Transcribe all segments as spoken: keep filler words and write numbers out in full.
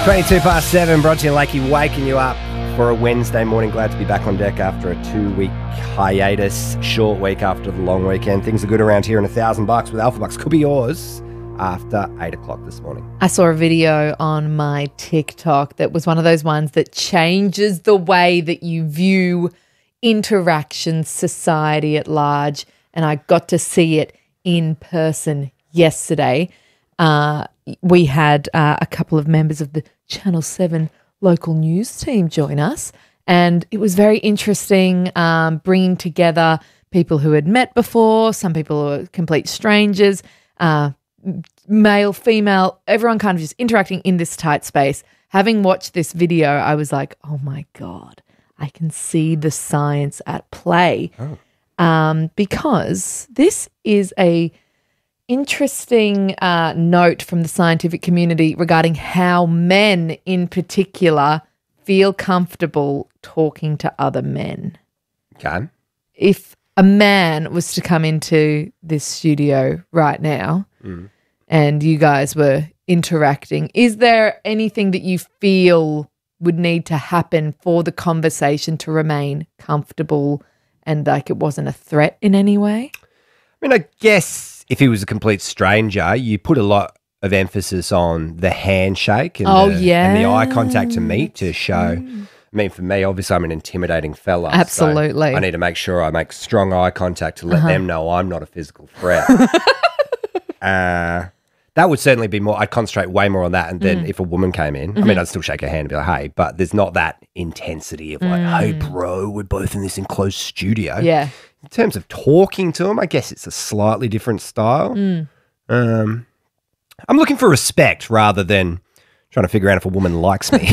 twenty-two past seven, brought to you Lakey, waking you up for a Wednesday morning. Glad to be back on deck after a two-week hiatus, short week after the long weekend. Things are good around here, and a thousand bucks with Alpha Bucks could be yours after eight o'clock this morning. I saw a video on my TikTok that was one of those ones that changes the way that you view interaction, society at large, and I got to see it in person yesterday. Uh, we had uh, a couple of members of the Channel seven local news team join us, and it was very interesting um, bringing together people who had met before, some people who were complete strangers, uh, male, female, everyone kind of just interacting in this tight space. Having watched this video, I was like, oh my God, I can see the science at play. Oh. Um, because this is a interesting uh, note from the scientific community regarding how men in particular feel comfortable talking to other men. Okay. If a man was to come into this studio right now mm. and you guys were interacting, is there anything that you feel would need to happen for the conversation to remain comfortable and like it wasn't a threat in any way? I mean, I guess if he was a complete stranger, you put a lot of emphasis on the handshake and, oh, the, yeah. and the eye contact to meet to show. Mm. I mean, for me, obviously, I'm an intimidating fella. Absolutely. So I need to make sure I make strong eye contact to let uh-huh. them know I'm not a physical threat. uh, that would certainly be more, I'd concentrate way more on that. And then mm. if a woman came in, mm-hmm. I mean, I'd still shake her hand and be like, hey, but there's not that intensity of like, mm. hey, bro, we're both in this enclosed studio. Yeah. In terms of talking to them, I guess it's a slightly different style. Mm. Um, I'm looking for respect rather than trying to figure out if a woman likes me.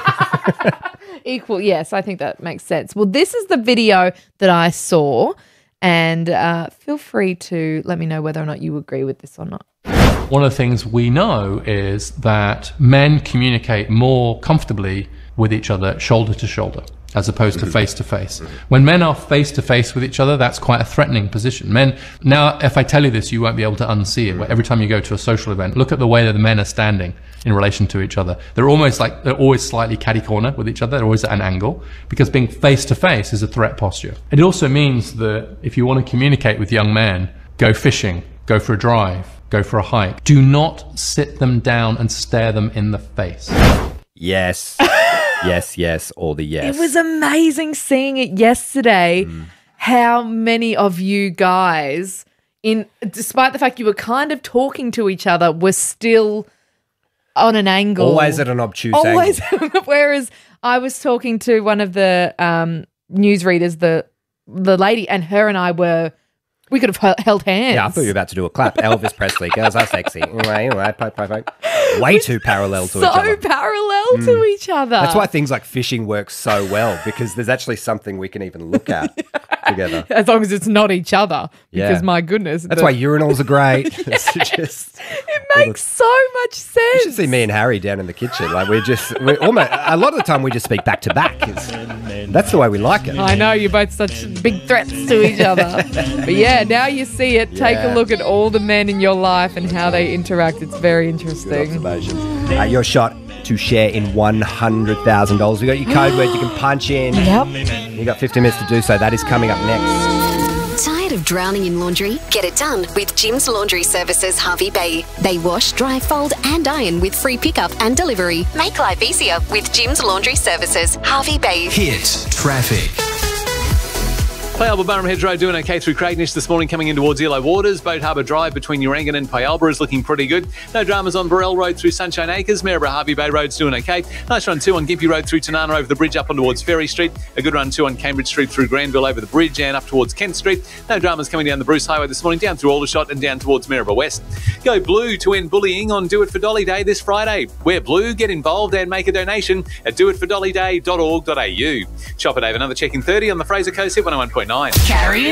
Equal, yes, I think that makes sense. Well, this is the video that I saw, and uh, feel free to let me know whether or not you agree with this or not. One of the things we know is that men communicate more comfortably with each other shoulder to shoulder, as opposed to face to face. When men are face to face with each other, that's quite a threatening position. Men, now if I tell you this, you won't be able to unsee it. Where every time you go to a social event, look at the way that the men are standing in relation to each other. They're almost like, they're always slightly catty corner with each other. They're always at an angle because being face to face is a threat posture. It also means that if you want to communicate with young men, go fishing, go for a drive, go for a hike. Do not sit them down and stare them in the face. Yes. Yes, yes, or the yes. It was amazing seeing it yesterday, mm. how many of you guys, in despite the fact you were kind of talking to each other, were still on an angle. Always at an obtuse always, angle. Whereas I was talking to one of the um, newsreaders, the, the lady, and her and I were... We could have held hands. Yeah, I thought you were about to do a clap. Elvis Presley, girls are sexy. Way too parallel to so each other. So parallel mm. to each other. That's why things like fishing work so well, because there's actually something we can even look at together. As long as it's not each other, because yeah. my goodness. That's the... why urinals are great. Yes. just, it makes the... so much sense. You should see me and Harry down in the kitchen. Like we're just, we're almost, a lot of the time we just speak back to back. It's, that's the way we like it. I know, you're both such big threats to each other. But yeah, now you see it. Yeah. Take a look at all the men in your life and how they interact. It's very interesting. Good observation. Uh, your shot to share in one hundred thousand dollars. We got your code word you can punch in. Yep. You got fifty minutes to do so. That is coming up next. Tired of drowning in laundry? Get it done with Jim's Laundry Services Harvey Bay. They wash, dry, fold and iron with free pickup and delivery. Make life easier with Jim's Laundry Services Harvey Bay. Hit traffic. Pyalba Burham Hedge Road doing okay through Craignish this morning, coming in towards Elo Waters. Boat Harbour Drive between Urangan and Pyalba is looking pretty good. No dramas on Burrell Road through Sunshine Acres. Maryborough Harvey Bay Road's doing okay. Nice run too on Gympie Road through Tanana over the bridge up on towards Ferry Street. A good run too on Cambridge Street through Granville over the bridge and up towards Kent Street. No dramas coming down the Bruce Highway this morning, down through Aldershot and down towards Maryborough West. Go blue to end bullying on Do It for Dolly Day this Friday. Wear blue, get involved and make a donation at do it for dolly day dot org dot a u. Shop at Dave, another check in thirty on the Fraser Coast Hit one oh one point nine. Carry